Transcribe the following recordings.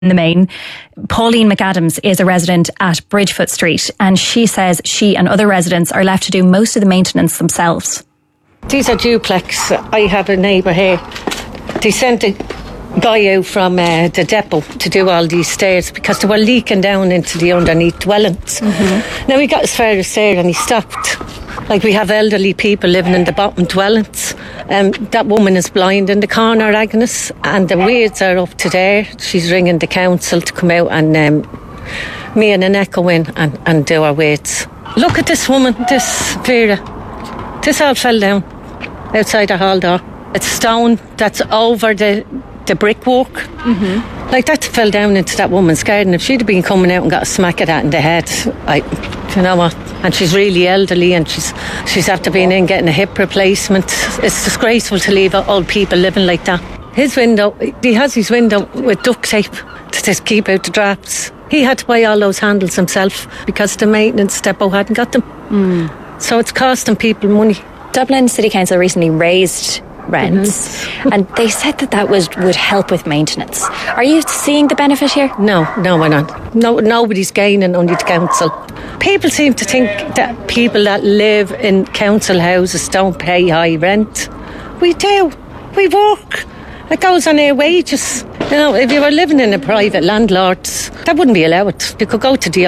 the main. Pauline McAdams is a resident at Bridgefoot Street, and she says she and other residents are left to do most of the maintenance themselves. These are duplex. I have a neighbour here. They sent a guy out from the depot to do all these stairs because they were leaking down into the underneath dwellings. Now he got as far as there and he stopped. Like, we have elderly people living in the bottom dwellings. That woman is blind in the corner, Agnes, and the weeds are up to there. She's ringing the council to come out and me and Annette go in and do our weeds. Look at this woman, this Vera. This all fell down outside the hall door. It's stone that's over the brickwork. Like, that fell down into that woman's garden. If she'd have been coming out and got a smack of that in the head, you know what? And she's really elderly, and she's after being in getting a hip replacement. It's disgraceful to leave old people living like that. His window, he has his window with duct tape to just keep out the drafts. He had to buy all those handles himself because the maintenance depot hadn't got them. So it's costing people money. Dublin City Council recently raised rents, and they said that would help with maintenance. Are you seeing the benefit here? No, we're not. Nobody's gaining, only the council. People seem to think that people that live in council houses don't pay high rent. We do. We work. It goes on our wages. You know, if you were living in a private landlord, that wouldn't be allowed. You could go to the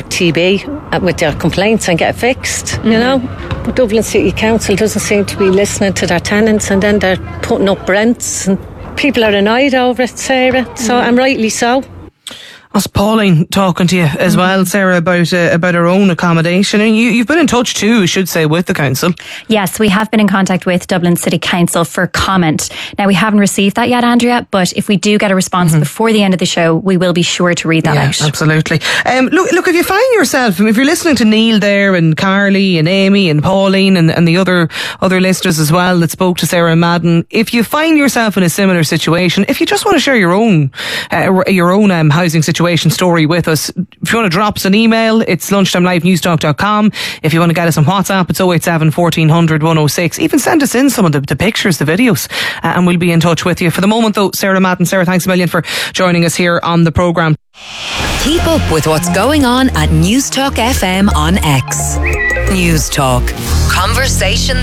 RTB with your complaints and get it fixed, you know. But Dublin City Council doesn't seem to be listening to their tenants, and then they're putting up rents, and people are annoyed over it, Sarah. So, and rightly so. That's Pauline talking to you as well, Sarah, about her own accommodation. And you've been in touch too, I should say, with the council. Yes, we have been in contact with Dublin City Council for comment. Now, we haven't received that yet, Andrea, but if we do get a response before the end of the show, we will be sure to read that out. Absolutely. Look, if you find yourself, if you're listening to Neil there, and Carly and Amy and Pauline and the other listeners as well that spoke to Sarah Madden, if you find yourself in a similar situation, if you just want to share your own housing situation story with us, if you want to drop us an email, it's lunchtimelivenewstalk.com. If you want to get us on WhatsApp, it's 087 1400 106. Even send us in some of the pictures, the videos, and we'll be in touch with you. For the moment though, Sarah Madden, Sarah, thanks a million for joining us here on the programme. Keep up with what's going on at Newstalk FM on X. Newstalk. Conversation